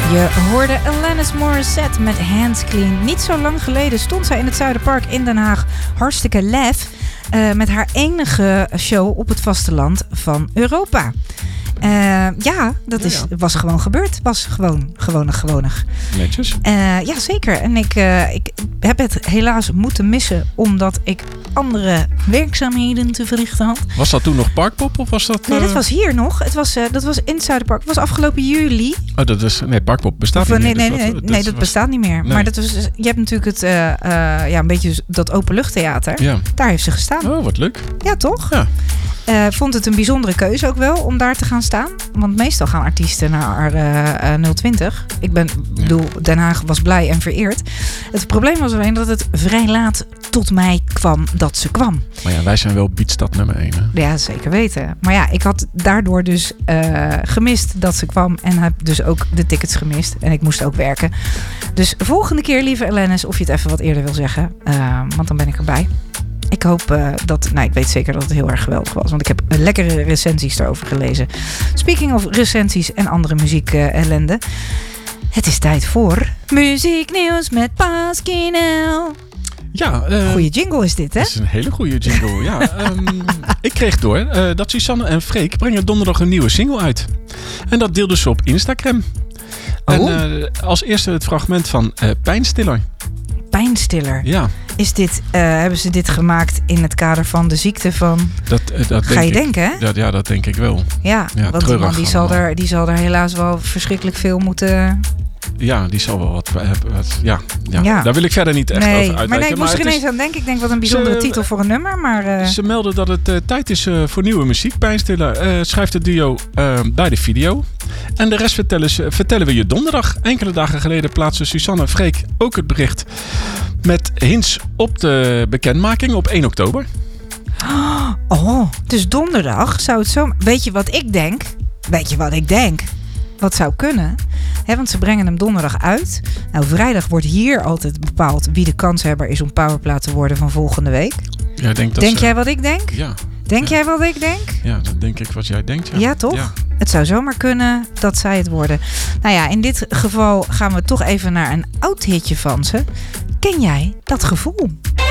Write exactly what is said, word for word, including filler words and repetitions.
Je hoorde Alanis Morissette met Hands Clean. Niet zo lang geleden stond zij in het Zuiderpark in Den Haag. Hartstikke lef. Uh, met haar enige show op het vasteland van Europa. Uh, ja, dat is, ja, ja. was gewoon gebeurd. Was gewoon, gewonig, gewonig. Netjes. Uh, ja, zeker. En ik, uh, ik heb het helaas moeten missen, omdat ik andere werkzaamheden te verrichten had. Was dat toen nog Parkpop of was dat... Uh... Nee, dat was hier nog. Het was, uh, dat was in het Zuiderpark. Het was afgelopen juli. Oh, dat is... Nee, Parkpop bestaat of, niet nee, meer. Nee, dus nee, dat, nee, nee, dat was... bestaat niet meer. Nee. Maar dat was, je hebt natuurlijk het, uh, uh, ja, een beetje dat openluchttheater. Ja. Daar heeft ze gestaan. Oh, wat leuk. Ja, toch? Ja. Uh, vond het een bijzondere keuze ook wel om daar te gaan staan. Want meestal gaan artiesten naar uh, uh, nul twintig. Ik ben, ja. bedoel, Den Haag was blij en vereerd. Het probleem was alleen dat het vrij laat tot mij kwam dat ze kwam. Maar ja, wij zijn wel Beatstad nummer één. Hè? Ja, zeker weten. Maar ja, ik had daardoor dus uh, gemist dat ze kwam. En heb dus ook de tickets gemist. En ik moest ook werken. Dus volgende keer, lieve Alanis, of je het even wat eerder wil zeggen. Uh, want dan ben ik erbij. Ik hoop uh, dat... Nou, ik weet zeker dat het heel erg geweldig was. Want ik heb lekkere recensies daarover gelezen. Speaking of recensies en andere muziek uh, ellende. Het is tijd voor... Muzieknieuws met Paskinel. Ja, uh, goeie jingle is dit, hè? Dat is een hele goede jingle, ja. Um, ik kreeg door uh, dat Suzanne en Freek brengen donderdag een nieuwe single uit. En dat deelden ze op Instagram. Oh. En uh, als eerste het fragment van uh, Pijnstiller. Pijnstiller? Ja. Is dit, uh, hebben ze dit gemaakt in het kader van de ziekte van... Dat, uh, dat Ga denk je ik, denken, hè? Dat, ja, dat denk ik wel. Ja, ja want die man die zal, er, die zal er helaas wel verschrikkelijk veel moeten... Ja, die zal wel wat... wat ja, ja. ja, daar wil ik verder niet echt nee, over uitwijken. Maar nee, ik moest er ineens is, aan denken. Ik denk wat een bijzondere ze, titel voor een nummer. Maar, uh... Ze melden dat het uh, tijd is uh, voor nieuwe muziek. Pijnstiller uh, schrijft het duo uh, bij de video. En de rest vertellen, ze, vertellen we je donderdag. Enkele dagen geleden plaatsen Suzanne en Freek ook het bericht... met hints op de bekendmaking op één oktober. Oh, dus donderdag zou het zo... Weet je wat ik denk? Weet je wat ik denk? Wat zou kunnen? He, want ze brengen hem donderdag uit. Nou, vrijdag wordt hier altijd bepaald wie de kanshebber is om powerplaat te worden van volgende week. Ja, denk dat denk ze... jij wat ik denk? Ja. Denk ja. jij wat ik denk? Ja, dat denk ik wat jij denkt. Ja, ja toch? Ja. Het zou zomaar kunnen dat zij het worden. Nou ja, in dit geval gaan we toch even naar een oud hitje van ze. Ken jij dat gevoel?